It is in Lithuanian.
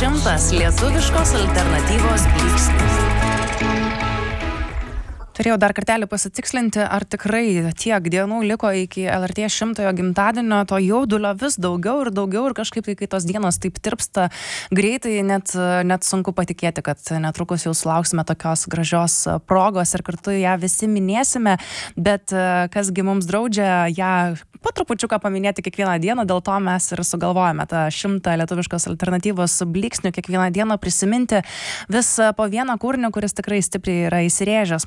100 lietuviškos alternatyvos blyksnis. Turėjau dar kartelį pasitikslinti, ar tikrai tiek dienų liko iki LRT 100-ojo gimtadienio, to jaudulio vis daugiau ir kažkaip tai, kai tos dienos taip tirpsta greitai, net sunku patikėti, kad netrukus jau sulauksime tokios gražios progos ir kartu ją visi minėsime, bet kasgi mums draudžia ją po trupučiuką paminėti kiekvieną dieną, dėl to mes ir sugalvojame tą 100 lietuviškos alternatyvos blyksnių kiekvieną dieną prisiminti vis po vieną kūrinį, kuris tikrai stipriai yra įsirėžęs